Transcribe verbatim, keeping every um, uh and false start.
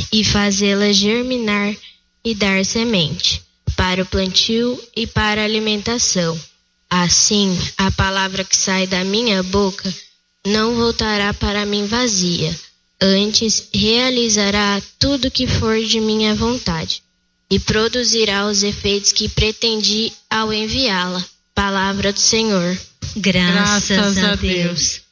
e fazê-la germinar e dar semente, para o plantio e para a alimentação. Assim, a palavra que sai da minha boca não voltará para mim vazia, antes realizará tudo que for de minha vontade, e produzirá os efeitos que pretendi ao enviá-la. Palavra do Senhor. Graças, Graças a Deus.